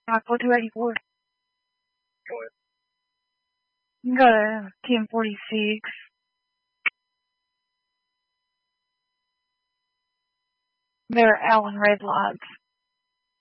Aqua 284. Go ahead. You can go to 1046. They're Allen red lights.